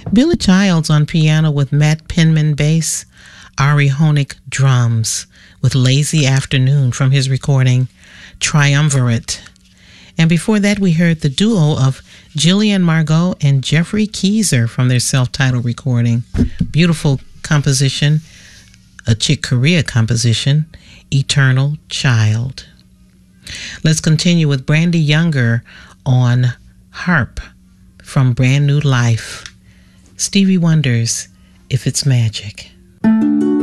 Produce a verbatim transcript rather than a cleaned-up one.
Billy Childs on piano with Matt Penman bass, Ari Honig drums with Lazy Afternoon from his recording Triumvirate. And before that, we heard the duo of Jillian Margot and Jeffrey Keezer from their self-titled recording. Beautiful composition, a Chick Corea composition, Eternal Child. Let's continue with Brandy Younger on harp from Brand New Life. Stevie Wonder's If It's Magic.